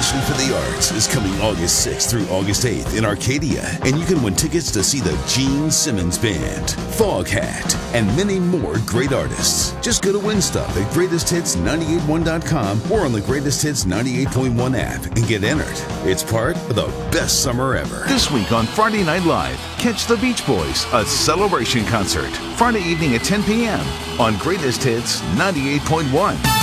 Passion for the Arts is coming August 6th through August 8th in Arcadia, and you can win tickets to see the Gene Simmons Band, Foghat, and many more great artists. Just go to Win Stuff at GreatestHits981.com or on the Greatest Hits 98.1 app and get entered. It's part of the best summer ever. This week on Friday Night Live, catch the Beach Boys, a celebration concert. Friday evening at 10 p.m. on Greatest Hits 98.1.